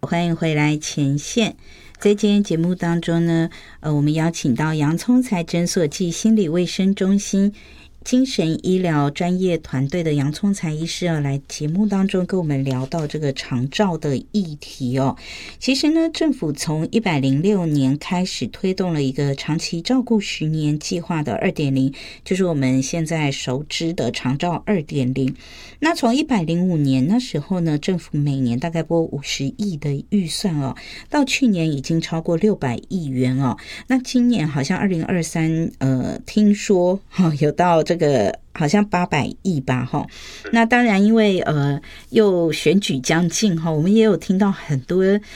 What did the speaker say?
欢迎回来前线。在今天节目当中呢，我们邀请到洋葱财诊所暨心理卫生中心精神医疗专业团队的洋葱财医师来节目当中跟我们聊到这个长照的议题哦。其实呢，政府从106年开始推动了一个长期照顾10年计划的 2.0， 就是我们现在熟知的长照 2.0。 那从105年那时候呢，政府每年大概拨50亿的预算哦，到去年已经超过600亿元哦。那今年好像2023听说有到这个好像800亿吧齁。那当然因为又选举将近齁，我们也有听到很多